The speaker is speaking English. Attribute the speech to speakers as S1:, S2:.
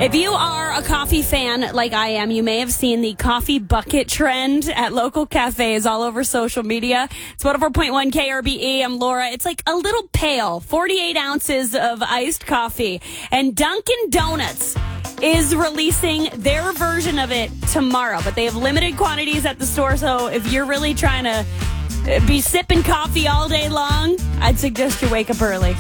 S1: If you are a coffee fan like I am, you may have seen the coffee bucket trend at local cafes all over social media. It's 104.1 KRBE. I'm Laura. It's like a little pail, 48 ounces of iced coffee. And Dunkin' Donuts is releasing their version of it tomorrow, but they have limited quantities at the store. So if you're really trying to be sipping coffee all day long, I'd suggest you wake up early.